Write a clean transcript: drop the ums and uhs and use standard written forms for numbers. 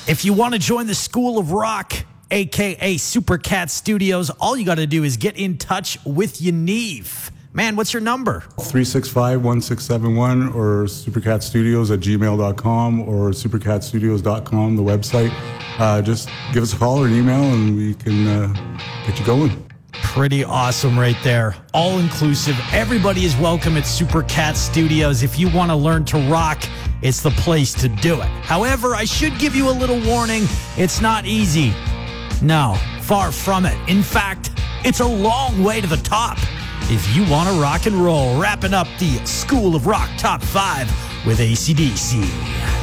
If you want to join the School of Rock, a.k.a. Supercat Studios, all you got to do is get in touch with Yaniv. Man, what's your number? 365-1671 or supercatstudios@gmail.com or supercatstudios.com, the website. Just give us a call or an email and we can get you going. Pretty awesome right there. All inclusive. Everybody is welcome at Supercat Studios. If you want to learn to rock, it's the place to do it. However, I should give you a little warning. It's not easy. No, far from it. In fact, it's a long way to the top. If you want to rock and roll, wrapping up the School of Rock Top 5 with AC/DC.